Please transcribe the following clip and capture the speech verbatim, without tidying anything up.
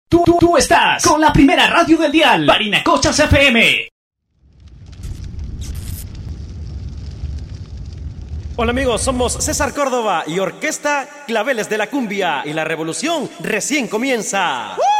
Tú, tú, tú estás con la primera radio del dial, Barinacochas F M. Hola amigos, somos César Córdoba y Orquesta Claveles de la Cumbia y la revolución recién comienza. ¡Uh!